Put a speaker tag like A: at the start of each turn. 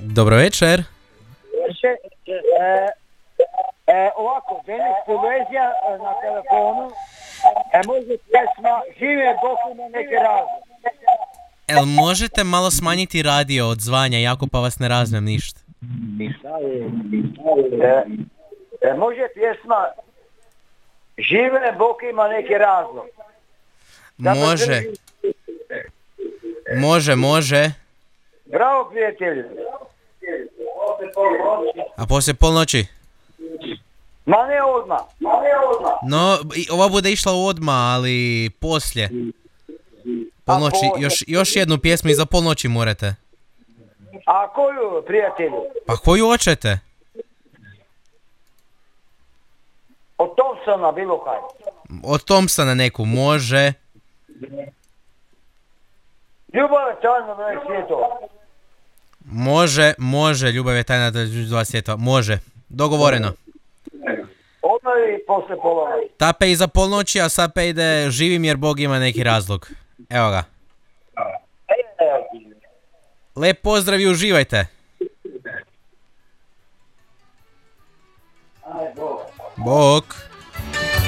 A: Dobro večer.
B: Ovako, Denis Silvezija na telefonu, može pjesma Žive Bog ima neke razlog.
A: El možete malo smanjiti radio od zvanja, jako pa vas ne razumem ništa.
B: Može pjesma Žive Bog ima neki razlog.
A: Može.
B: Bravo, prijatelju.
A: A poslije polnoći?
B: Ma ne odmah.
A: No, ova bude išla odmah, ali poslije. Polnoći, još jednu pjesmu iza polnoći morate.
B: A koju, prijatelju?
A: Pa koju hoćete?
B: Od Thompsona bilo kaj.
A: Od Thompsona neku, može.
B: Ljubav je tajna dva svjetova.
A: Može, ljubav je tajna dva svjetova, može. Dogovoreno.
B: Odmah i posle pola.
A: Tape iza polnoći, a sape ide živim jer Bog ima neki razlog. Evo ga. Lep pozdrav i uživajte. Bog.